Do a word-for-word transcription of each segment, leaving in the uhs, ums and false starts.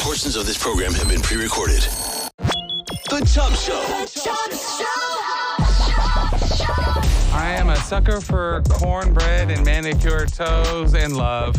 Portions of this program have been pre-recorded. The Chubb Show. Chubb Show. I am a sucker for cornbread and manicured toes and love.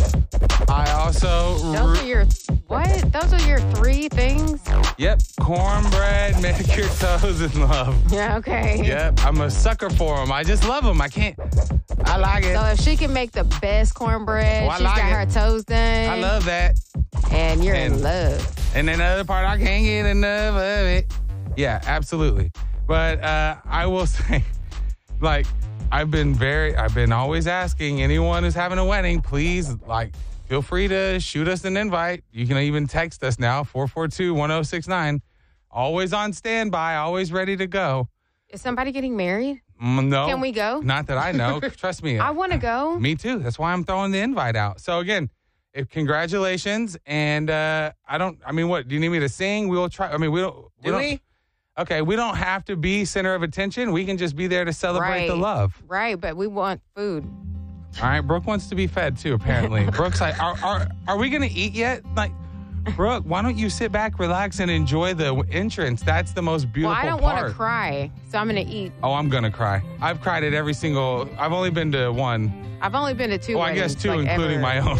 I also... Those are your... What? Those are your three things? Yep. Cornbread, manicured toes, and love. Yeah, okay. Yep. I'm a sucker for them. I just love them. I can't... I like it. So if she can make the best cornbread, Oh, I she's like got it. her toes done. I love that. And you're And- in love. And then the other part, I can't get enough of it. Yeah, absolutely. But uh, I will say, like, I've been very, I've been always asking anyone who's having a wedding, please, like, feel free to shoot us an invite. You can even text us now, four four two, one oh six nine. Always on standby, always ready to go. Is somebody getting married? Mm, no. Can we go? Not that I know. Trust me. I want to go. Me too. That's why I'm throwing the invite out. So again, if, congratulations. And uh, I don't, I mean, what, do you need me to sing? We will try. I mean, we don't. We Do don't, we? Okay, we don't have to be center of attention. We can just be there to celebrate Right. the love. Right, but we want food. All right, Brooke wants to be fed too, apparently. Brooke's like, are, are, are we going to eat yet? Like, Brooke, why don't you sit back, relax, and enjoy the entrance? That's the most beautiful Well, I don't part. want to cry, so I'm going to eat. Oh, I'm going to cry. I've cried at every single, I've only been to one. I've only been to two Well, I guess weddings, two, like, including ever. my own.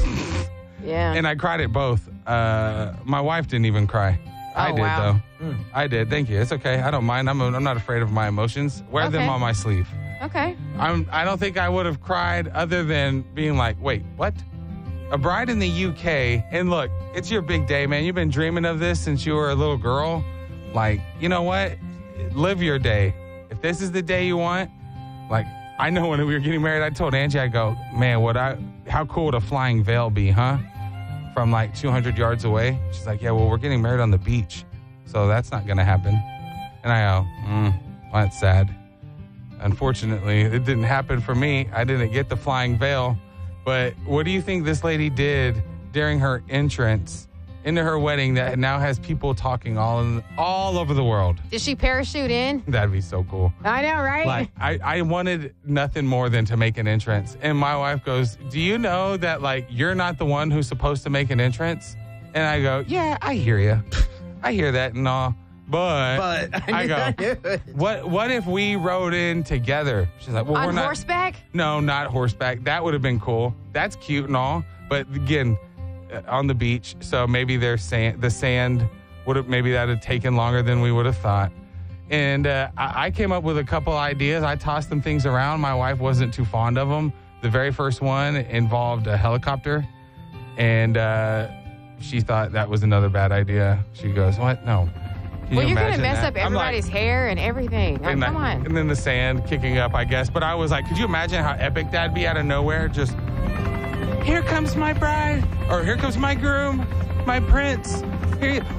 Yeah. And I cried at both. Uh, my wife didn't even cry. I Oh, did, wow. though. I did. Thank you. It's okay. I don't mind. I'm, I'm not afraid of my emotions. Wear them Okay. on my sleeve. Okay. I'm, I don't think I would have cried other than being like, wait, what? A bride in the U K. And look, it's your big day, man. You've been dreaming of this since you were a little girl. Like, you know what? Live your day. If this is the day you want, like, I know when we were getting married, I told Angie, I go, man, what I, how cool would a flying veil be, huh? From like two hundred yards away. She's like, yeah, well, we're getting married on the beach, so that's not going to happen. And I go, mm, well, that's sad. Unfortunately, it didn't happen for me. I didn't get the flying veil. But what do you think this lady did during her entrance into her wedding that now has people talking all in, all over the world? Did she parachute in? That'd be so cool. I know, right? Like, I, I wanted nothing more than to make an entrance. And my wife goes, do you know that, like, you're not the one who's supposed to make an entrance? And I go, yeah, I hear you. I hear that and all. But, But I go, what what if we rode in together? She's like, well, On we're not. horseback? No, not horseback. That would have been cool. That's cute and all. But again, uh, on the beach. So maybe there's sand, the sand would have, maybe that had taken longer than we would have thought. And uh, I, I came up with a couple ideas. I tossed some things around. My wife wasn't too fond of them. The very first one involved a helicopter. And uh, she thought that was another bad idea. She goes, what? No. Can Well, you you're going to imagine mess that? up I'm like- everybody's hair and everything. Like, and, come I- on. and then the sand kicking up, I guess. But I was like, could you imagine how epic that'd be out of nowhere? Just, here comes my bride, or here comes my groom, my prince. Here you-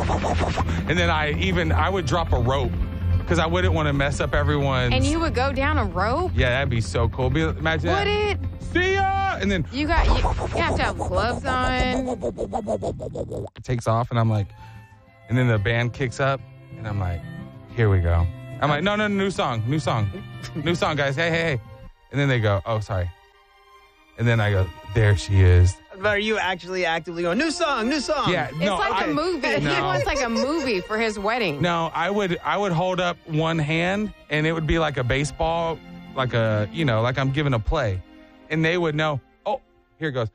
and then I even, I would drop a rope because I wouldn't want to mess up everyone's. And you would go down a rope? Yeah, that'd be so cool. Be, imagine Would that. it? See ya! And then You got, you, you have to have gloves on. it takes off, and I'm like, and then the band kicks up, and I'm like, here we go. I'm like, no, no, new song, new song, new song, guys. Hey, hey, hey. And then they go, oh, sorry. And then I go, there she is. But are you actually actively going, new song, new song? Yeah, It's no, like I, a movie. He No. wants like a movie for his wedding. No, I would, I would hold up one hand, and it would be like a baseball, like a, you know, like I'm giving a play, and they would know. Oh, here it goes.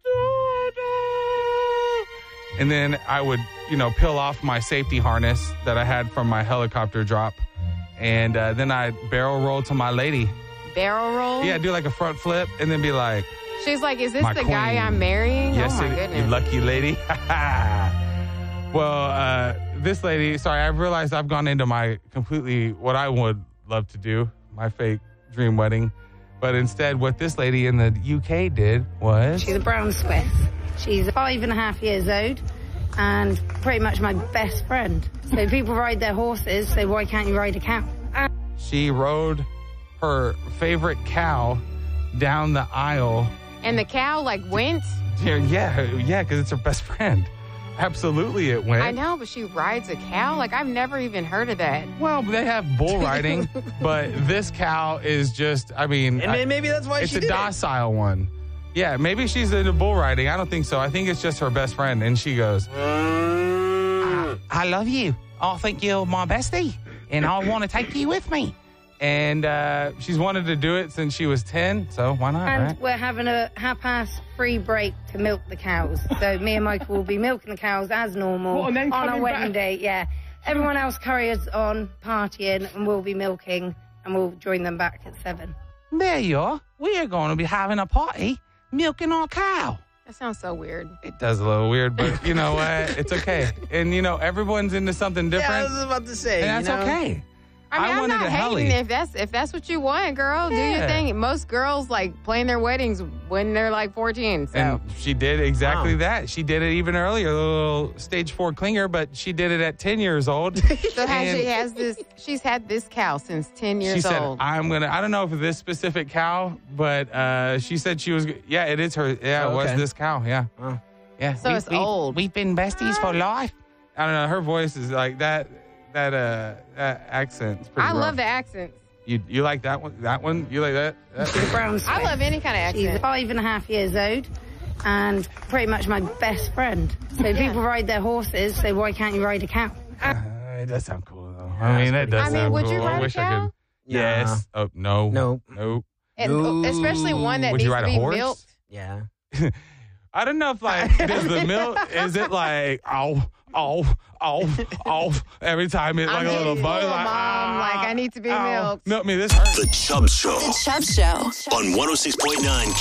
And then I would, you know, peel off my safety harness that I had from my helicopter drop. And uh, then I'd barrel roll to my lady. Barrel roll? Yeah, do like a front flip and then be like, She's like, is this My the guy queen. I'm marrying? yes, oh, my it- goodness. you lucky lady. Well, uh, this lady, sorry, I've realized I've gone into my completely, what I would love to do, my fake dream wedding. But instead, what this lady in the U K did was... She's a brown Swiss. She's five and a half years old and pretty much my best friend. So people ride their horses, so why can't you ride a cow? And She rode her favorite cow down the aisle. And the cow, like, went? Yeah, yeah, yeah, because it's her best friend. Absolutely it went. I know, but she rides a cow? Like, I've never even heard of that. Well, they have bull riding, but this cow is just, I mean... And I- maybe that's why it's she a did it. docile one. Yeah, maybe she's into bull riding. I don't think so. I think it's just her best friend. And she goes, I love you. I think you're my bestie, and I want to take you with me. And uh, she's wanted to do it since she was ten, so why not, And right? we're having a half-past free break to milk the cows. So me and Michael will be milking the cows as normal What, and then on our coming wedding back? day. Yeah. Everyone else carries on partying, and we'll be milking, and we'll join them back at seven. There you are. We are going to be having a party milking our cow. That sounds so weird. It does a little weird, but you know what? It's okay. And, you know, everyone's into something Yeah, I different, was about to say. and that's you know? okay. I mean, I I am wanted not a hating heli. if that's if that's what you want, girl. Do your Yeah. thing. Most girls like plan their weddings when they're like fourteen. So And she did exactly Wow. that. She did it even earlier, a little stage four clinger, but she did it at ten years old. so has And she has this? She's had this cow since ten years she said, old. I'm going to, I don't know if it's this specific cow, but uh, she said she was, yeah, it is her. Yeah, Oh, it was okay. this cow. Yeah. Wow. Yeah. So it's old. We've been besties for life. I don't know. Her voice is like that, that, uh, that accent's pretty I rough. love the accents. You, you like that one? That one? You like that? that? The brown I sweat. love any kind of She's accent. five and a half years old and pretty much my best friend. So people ride their horses, so why can't you ride a cow? Uh, it does sound cool, though. I mean, that does I mean, sound would cool. you I ride a wish I cow? could. Yes. Oh, no. No. No. And Ooh. especially one that Would needs you ride to a be horse? milked. Yeah. I don't know if, like, does the milk, is it like, oh, oh, oh, oh, every time it's like I'm a little getting buzz? full, Like, Mom. ah, Like, I need to be ow. milked. Milk me, this hurts. The Chubb Show The Chubb Show. on one oh six point nine